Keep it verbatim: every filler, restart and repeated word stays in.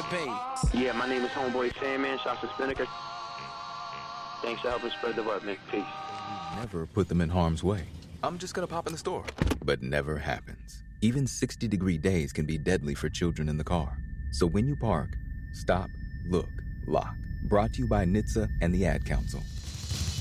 Spades. Yeah, my name is Homeboy Sandman, shots of Spinnaker. Thanks for helping spread the word, man. Peace. Never put them in harm's way. I'm just gonna pop in the store. But never happens. Even sixty degree days can be deadly for children in the car. So when you park, stop, look, lock. Brought to you by N H T S A and the Ad Council.